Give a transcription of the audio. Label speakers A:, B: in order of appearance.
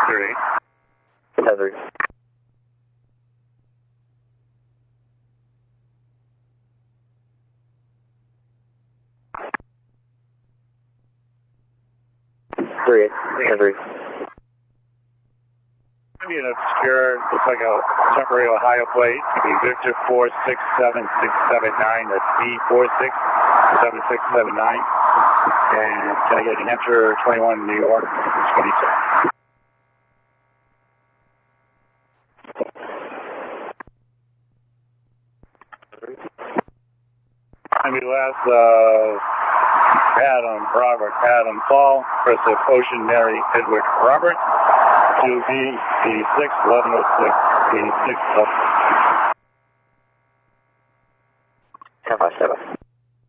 A: 38.
B: 10-3. Three, 10-3.
A: Maybe an obscure, looks like a temporary Ohio plate. Could be Victor 467679. That's B467679. And can I get New Hampshire 21, New York 22? Maybe last Adam Paul, Christopher Ocean, Mary, Edward Robert, to B6 1106, B6